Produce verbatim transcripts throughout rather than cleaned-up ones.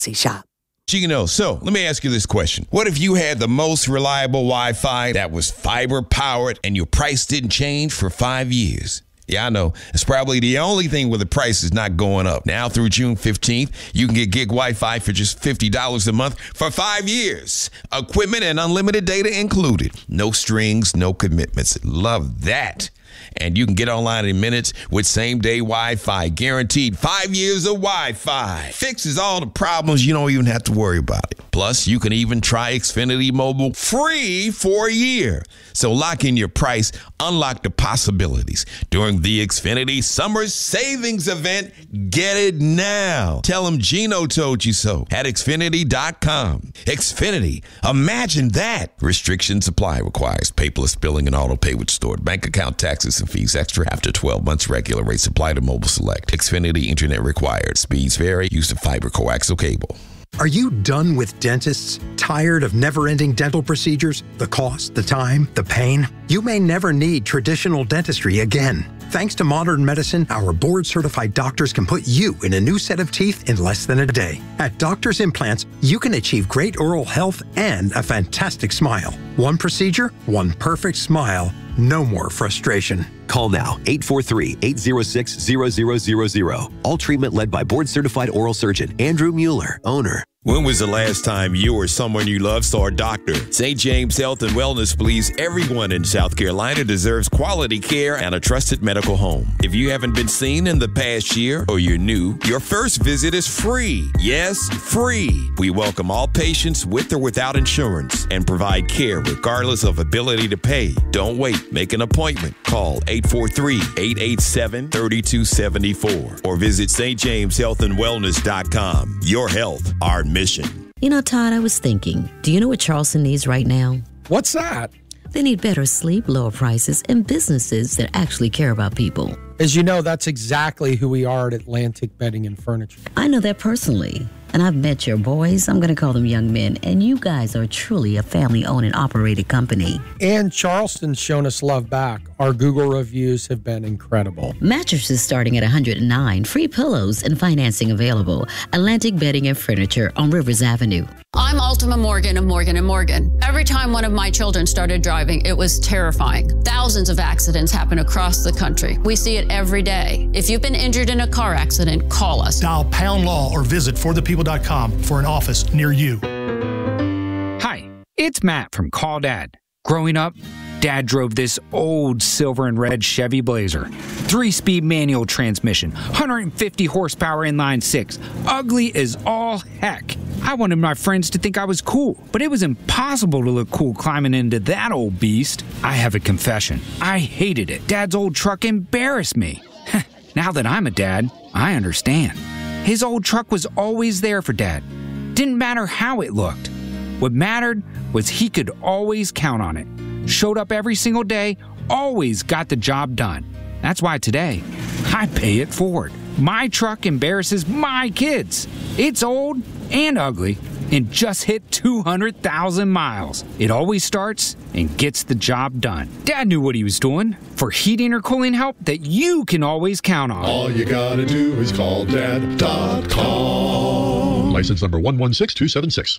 See shop. Gino, so let me ask you this question. What if you had the most reliable Wi-Fi that was fiber powered and your price didn't change for five years? Yeah, I know. It's probably the only thing where the price is not going up. Now through June fifteenth, you can get gig Wi-Fi for just fifty dollars a month for five years. Equipment and unlimited data included. No strings, no commitments. Love that. And you can get online in minutes with same-day Wi-Fi. Guaranteed five years of Wi-Fi. Fixes all the problems. You don't even have to worry about it. Plus, you can even try Xfinity Mobile free for a year. So lock in your price. Unlock the possibilities. During the Xfinity Summer Savings Event, get it now. Tell them Gino told you so at Xfinity dot com. Xfinity. Imagine that. Restrictions apply. Requires paperless billing and auto pay with stored bank account taxes and fees extra after twelve months. Regular rates apply to Mobile Select. Xfinity Internet required. Speeds vary. Use of fiber coaxial cable. Are you done with dentists? Tired of never-ending dental procedures? The cost, the time, the pain? You may never need traditional dentistry again. Thanks to modern medicine, our board-certified doctors can put you in a new set of teeth in less than a day. At Doctors Implants, you can achieve great oral health and a fantastic smile. One procedure, one perfect smile. No more frustration. Call now, eight four three, eight zero six, zero zero zero zero. All treatment led by board-certified oral surgeon Andrew Mueller, owner. When was the last time you or someone you love saw a doctor? Saint James Health and Wellness believes everyone in South Carolina deserves quality care and a trusted medical home. If you haven't been seen in the past year or you're new, your first visit is free. Yes, free. We welcome all patients with or without insurance and provide care regardless of ability to pay. Don't wait. Make an appointment. Call eight four three, eight eight seven, three two seven four or visit S T James Health and Wellness dot com. Your health, our mission. You know, Todd, I was thinking, do you know what Charleston needs right now? What's that? They need better sleep, lower prices, and businesses that actually care about people. As you know, that's exactly who we are at Atlantic Bedding and Furniture. I know that personally. And I've met your boys, I'm going to call them young men, and you guys are truly a family-owned and operated company. And Charleston's shown us love back. Our Google reviews have been incredible. Mattresses starting at one hundred nine, free pillows, and financing available. Atlantic Bedding and Furniture on Rivers Avenue. I'm Ultima Morgan of Morgan and Morgan. Every time one of my children started driving, it was terrifying. Thousands of accidents happen across the country. We see it every day. If you've been injured in a car accident, call us. Dial Pound Law or visit for the people dot com for an office near you. Hi, it's Matt from Call Dad. Growing up, Dad drove this old silver and red Chevy Blazer. Three-speed manual transmission, one hundred fifty horsepower inline six. Ugly as all heck. I wanted my friends to think I was cool, but it was impossible to look cool climbing into that old beast. I have a confession. I hated it. Dad's old truck embarrassed me. Now that I'm a dad, I understand. His old truck was always there for Dad. Didn't matter how it looked. What mattered was he could always count on it. Showed up every single day, always got the job done. That's why today, I pay it forward. My truck embarrasses my kids. It's old and ugly and just hit two hundred thousand miles. It always starts and gets the job done. Dad knew what he was doing. For heating or cooling help that you can always count on. All you gotta do is call dad dot com. License number one one six two seven six.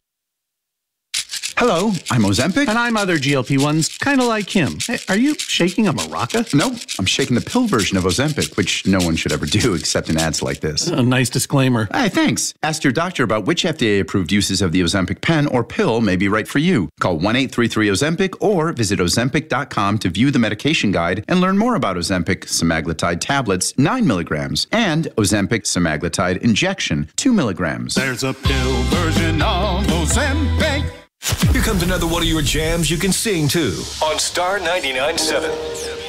Hello, I'm Ozempic. And I'm other G L P ones, kind of like him. Hey, are you shaking a maraca? Nope, I'm shaking the pill version of Ozempic, which no one should ever do except in ads like this. A nice disclaimer. Hey, thanks. Ask your doctor about which F D A-approved uses of the Ozempic pen or pill may be right for you. Call one eight three three Ozempic or visit Ozempic dot com to view the medication guide and learn more about Ozempic semaglutide tablets, nine milligrams, and Ozempic semaglutide injection, two milligrams. There's a pill version of Ozempic. Here comes another one of your jams you can sing to on Star ninety-nine point seven.